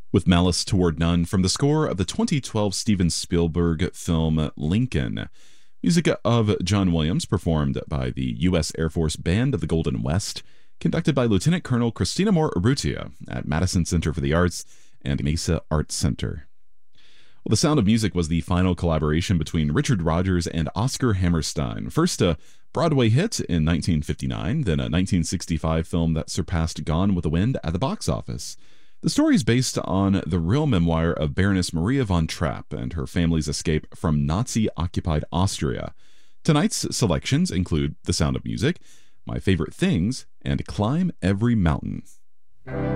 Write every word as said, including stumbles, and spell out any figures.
with Malice Toward None from the score of the twenty twelve Steven Spielberg film Lincoln. Music of John Williams, performed by the U S Air Force Band of the Golden West, conducted by Lieutenant Colonel Christina Moore Urrutia at Madison Center for the Arts and Mesa Arts Center. Well, The Sound of Music was the final collaboration between Richard Rodgers and Oscar Hammerstein. First a Broadway hit in nineteen fifty-nine, then a nineteen sixty-five film that surpassed Gone with the Wind at the box office. The story is based on the real memoir of Baroness Maria von Trapp and her family's escape from Nazi-occupied Austria. Tonight's selections include The Sound of Music, My Favorite Things, and Climb Every Mountain.